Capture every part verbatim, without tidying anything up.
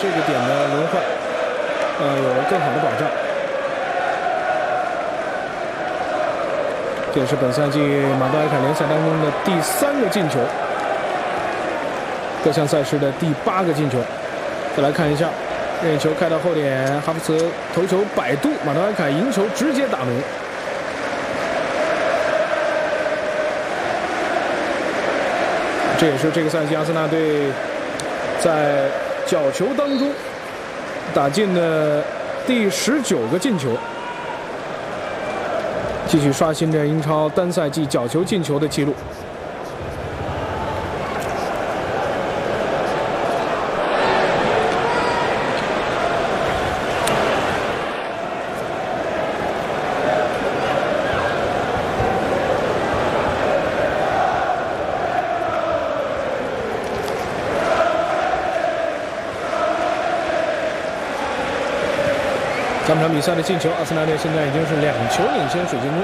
这个点的轮换，呃，有更好的保障。这也是本赛季马德里凯联赛当中的第三个进球，各项赛事的第八个进球。再来看一下，任意球开到后点，哈弗茨头球摆渡，马德里凯赢球直接打门。这也是这个赛季阿森纳队在角球当中打进的第十九个进球，继续刷新着英超单赛季角球进球的纪录。上场比赛的进球，阿森纳队现在已经是两球领先水晶宫。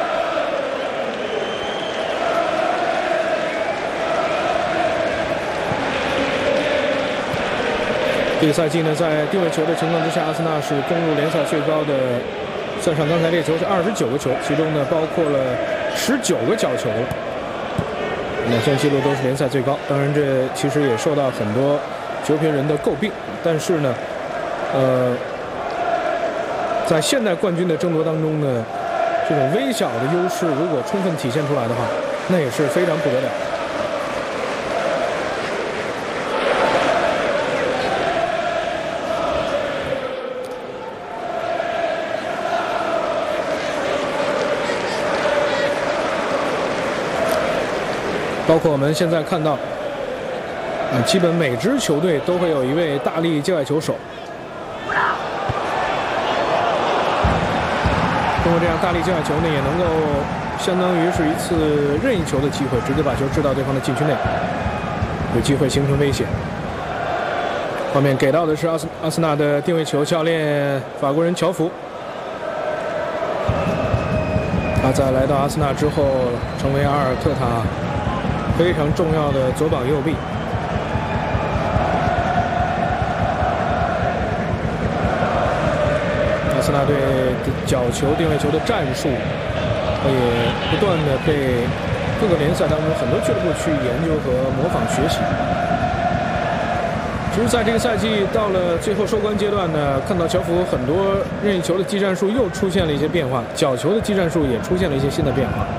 这个赛季呢，在定位球的情况之下，阿森纳是攻入联赛最高的，算上刚才这球是二十九个球，其中呢包括了十九个角球了，两项纪录都是联赛最高。当然，这其实也受到很多球评人的诟病，但是呢，呃。在现代冠军的争夺当中呢，这种微小的优势如果充分体现出来的话，那也是非常不得了。包括我们现在看到，呃，基本每支球队都会有一位大力界外球手。通过这样大力界外球呢，也能够相当于是一次任意球的机会，直接把球掷到对方的禁区内，有机会形成威胁。画面给到的是阿斯阿森纳的定位球教练法国人乔福，他在来到阿森纳之后，成为阿尔特塔非常重要的左膀右臂。阿森纳队的角球、定位球的战术，也不断的被各个联赛当中很多俱乐部去研究和模仿学习。其实，在这个赛季到了最后收官阶段呢，看到乔福很多任意球的技战术又出现了一些变化，角球的技战术也出现了一些新的变化。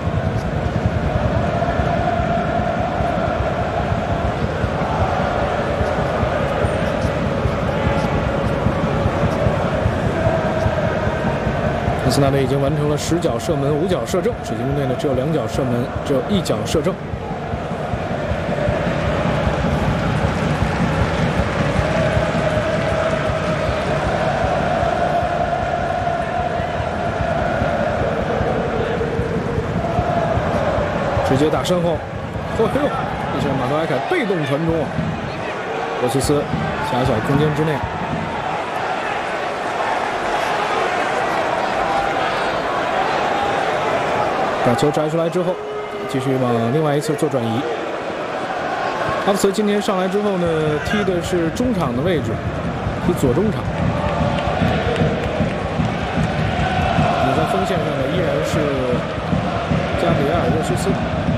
阿森纳队已经完成了十脚射门、五脚射正，水晶宫队呢只有两脚射门，只有一脚射正。直接打身后，哦呦，这是马德莱凯被动传中，罗西斯狭小空间之内。把球摘出来之后，继续往另外一侧做转移。阿弗茨今天上来之后呢，踢的是中场的位置，踢左中场。你在锋线上呢，依然是加比埃尔·热苏斯。